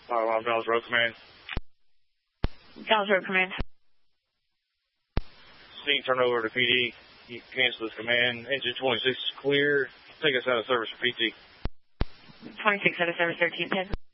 Dallas Road Command. Dallas Road Command. Scene turn over to PD. You cancel this command. Engine 26 is clear. Take us out of service for PT. 26 out of service, 1310.